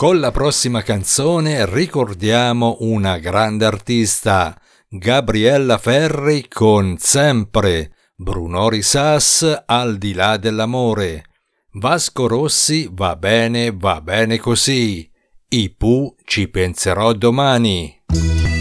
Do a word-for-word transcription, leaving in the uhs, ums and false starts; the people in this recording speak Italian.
Con la prossima canzone ricordiamo una grande artista, Gabriella Ferri con Sempre, Bruno Risas Al di là dell'amore, Vasco Rossi Va bene, va bene così, I Pooh Ci penserò domani.